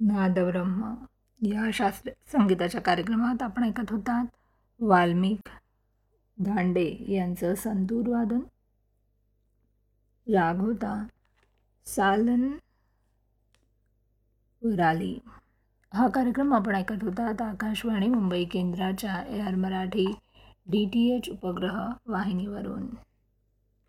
नादब्रह्म या शास्त्रीय संगीताच्या कार्यक्रमात आपण ऐकत होतात वाल्मिक दांडे यांचं संतूर वादन. राग होता सालन वराली. हा कार्यक्रम आपण ऐकत होतात आकाशवाणी मुंबई केंद्राच्या AR मराठी DTH उपग्रह वाहिनीवरून.